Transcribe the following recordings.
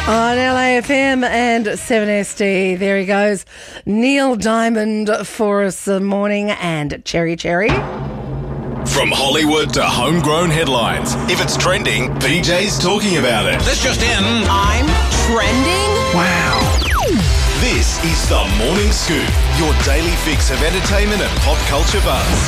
On LAFM and 7SD, there he goes. Neil Diamond for us this morning and Cherry Cherry. From Hollywood to homegrown headlines. If it's trending, PJ's talking about it. This just in. I'm trending? Wow. This is the Morning Scoop, your daily fix of entertainment and pop culture buzz.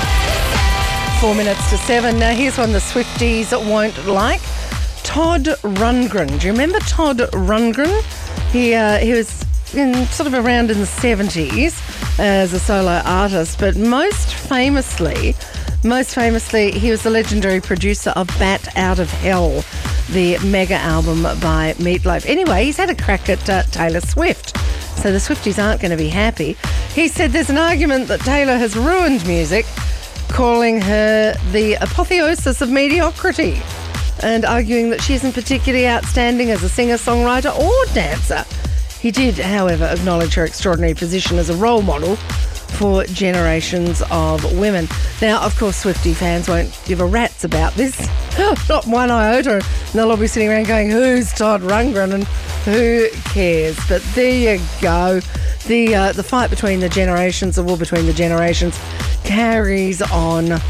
4 minutes to 7. Now here's one the Swifties won't like. Todd Rundgren. Do you remember Todd Rundgren? He was sort of around in the 70s as a solo artist, but most famously, he was the legendary producer of Bat Out of Hell, the mega album by Meatloaf. Anyway, he's had a crack at Taylor Swift, so the Swifties aren't going to be happy. He said there's an argument that Taylor has ruined music, calling her the apotheosis of mediocrity, and arguing that she isn't particularly outstanding as a singer-songwriter or dancer. He did, however, acknowledge her extraordinary position as a role model for generations of women. Now, of course, Swiftie fans won't give a rat's about this. Not one iota. And they'll all be sitting around going, who's Todd Rundgren and who cares? But there you go. The fight between the generations, the war between the generations, carries on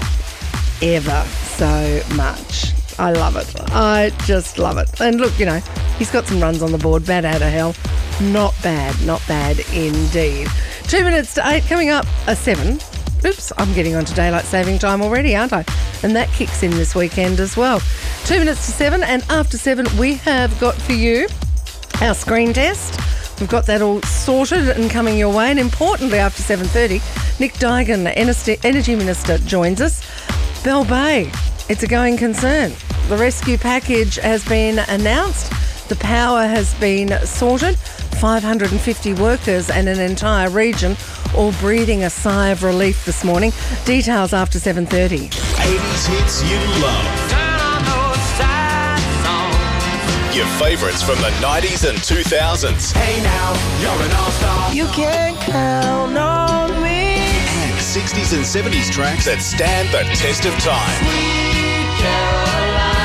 ever so much. I love it. I just love it. And look, you know, he's got some runs on the board. Bat Out of Hell. Not bad indeed. 2 minutes to 8, coming up a 7. Oops, I'm getting onto daylight saving time already, aren't I? And that kicks in this weekend as well. 2 minutes to 7, and after 7, we have got for you our screen test. We've got that all sorted and coming your way. And importantly, after 7:30, Nick Duigan, Energy Minister, joins us. Bell Bay, it's a going concern. The rescue package has been announced. The power has been sorted. 550 workers and an entire region all breathing a sigh of relief this morning. Details after 7:30. 80s hits you love. Turn on those sad songs. Your favourites from the 90s and 2000s. Hey now, you're an all-star. You can count on me. And 60s and 70s tracks that stand the test of time. Sweet Caroline.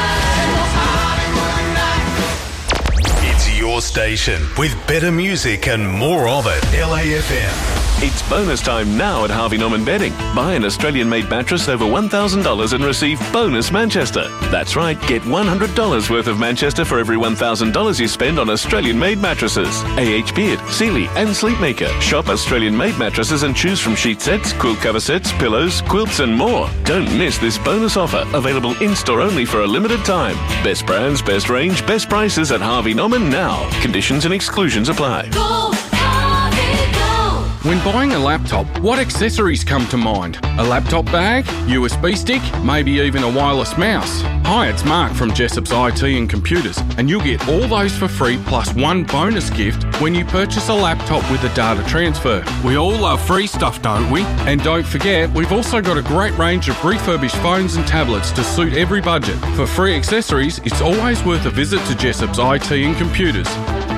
It's your station with better music and more of it. LAFM. It's bonus time now at Harvey Norman Bedding. Buy an Australian-made mattress over $1,000 and receive bonus Manchester. That's right, get $100 worth of Manchester for every $1,000 you spend on Australian-made mattresses. AH Beard, Sealy and Sleepmaker. Shop Australian-made mattresses and choose from sheet sets, quilt cover sets, pillows, quilts and more. Don't miss this bonus offer, available in-store only for a limited time. Best brands, best range, best prices at Harvey Norman now. Conditions and exclusions apply. Go, Harvey, go! When buying a laptop, what accessories come to mind? A laptop bag, USB stick, maybe even a wireless mouse. Hi, it's Mark from Jessop's IT and Computers, and you'll get all those for free plus one bonus gift when you purchase a laptop with a data transfer. We all love free stuff, don't we? And don't forget, we've also got a great range of refurbished phones and tablets to suit every budget. For free accessories, it's always worth a visit to Jessop's IT and Computers.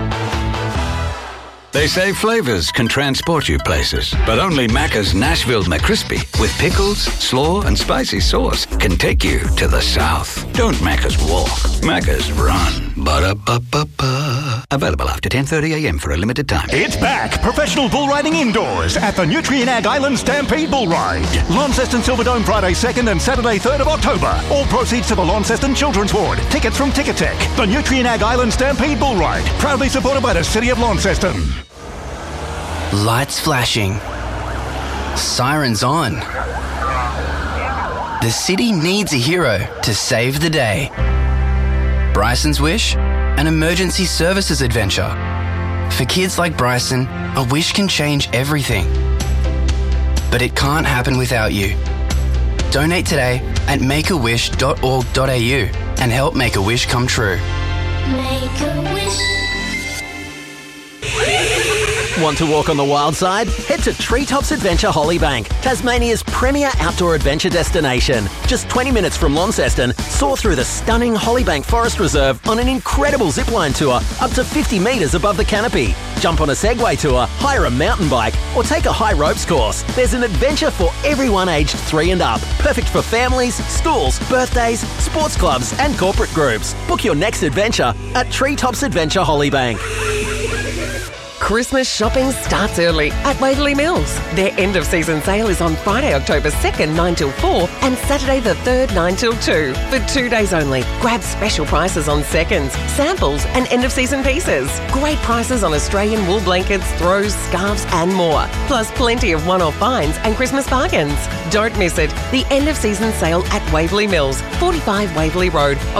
They say flavours can transport you places, but only Macca's Nashville McCrispy with pickles, slaw and spicy sauce can take you to the south. Don't Macca's walk, Macca's run. Ba-da-ba-ba-ba. Available after 10:30am for a limited time. It's back! Professional bull riding indoors at the Nutrien Ag Island Stampede Bull Ride. Launceston Silverdome Friday 2nd and Saturday 3rd of October. All proceeds to the Launceston Children's Ward. Tickets from Ticketek. The Nutrien Ag Island Stampede Bull Ride. Proudly supported by the City of Launceston. Lights flashing. Sirens on. The city needs a hero to save the day. Bryson's Wish, an emergency services adventure. For kids like Bryson, a wish can change everything. But it can't happen without you. Donate today at makeawish.org.au and help make a wish come true. Make a wish. Want to walk on the wild side? Head to Treetops Adventure Hollybank, Tasmania's premier outdoor adventure destination. Just 20 minutes from Launceston, soar through the stunning Hollybank Forest Reserve on an incredible zipline tour up to 50 metres above the canopy. Jump on a Segway tour, hire a mountain bike, or take a high ropes course. There's an adventure for everyone aged 3 and up. Perfect for families, schools, birthdays, sports clubs, and corporate groups. Book your next adventure at Treetops Adventure Hollybank. Christmas shopping starts early at Waverley Mills. Their end of season sale is on Friday, October 2nd, 9 till 4 and Saturday the 3rd, 9 till 2. For 2 days only, grab special prices on seconds, samples and end of season pieces. Great prices on Australian wool blankets, throws, scarves and more. Plus plenty of one-off finds and Christmas bargains. Don't miss it. The end of season sale at Waverley Mills, 45 Waverley Road.